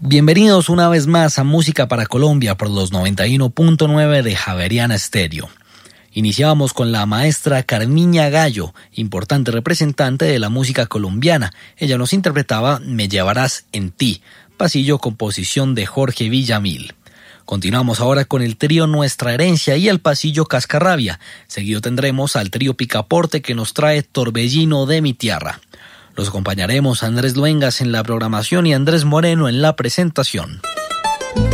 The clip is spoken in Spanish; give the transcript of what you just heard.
Bienvenidos una vez más a Música para Colombia por los 91.9 de Javeriana Stereo. Iniciábamos con la maestra Carmiña Gallo, importante representante de la música colombiana. Ella nos interpretaba Me llevarás en ti, pasillo composición de Jorge Villamil. Continuamos ahora con el trío Nuestra Herencia y el pasillo Cascarrabia. Seguido tendremos al trío Picaporte que nos trae Torbellino de mi tierra. Los acompañaremos Andrés Luengas en la programación y Andrés Moreno en la presentación.